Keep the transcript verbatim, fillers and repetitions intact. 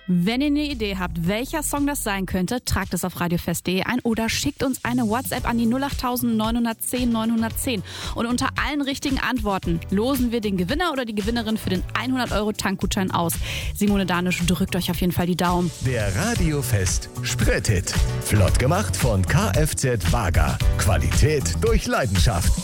Wenn ihr eine Idee habt, welcher Song das sein könnte, tragt es auf radiofest punkt de ein oder schickt uns eine WhatsApp an die null acht neun eins null neun eins null. Und unter allen richtigen Antworten losen wir den Gewinner oder die Gewinnerin für den hundert Euro Tankgutschein aus. Simone Danisch drückt euch auf jeden Fall die Daumen. Der Radiofest Sprithit. Flott gemacht von Kfz Wager. Qualität durch Leidenschaft.